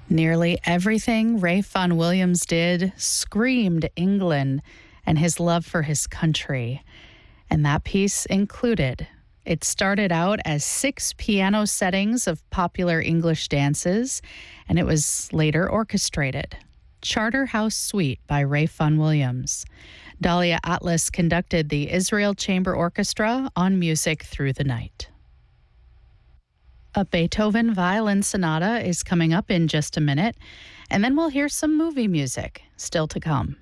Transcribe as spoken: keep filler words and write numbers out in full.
Nearly everything Ralph Vaughan Williams did screamed England and his love for his country. And that piece included. It started out as six piano settings of popular English dances, and it was later orchestrated. Charterhouse Suite by Ralph Vaughan Williams. Dahlia Atlas conducted the Israel Chamber Orchestra on Music Through the Night. A Beethoven violin sonata is coming up in just a minute, and then we'll hear some movie music still to come.